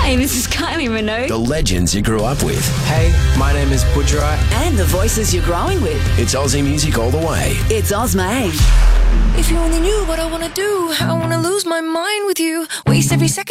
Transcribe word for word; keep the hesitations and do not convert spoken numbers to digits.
Hi, this is Kylie Minogue. The legends you grew up with. Hey, my name is Budrai. And the voices you're growing with. It's Aussie music all the way. It's Ozmane. If you only knew what I wanna do, I wanna lose my mind with you. Waste every second.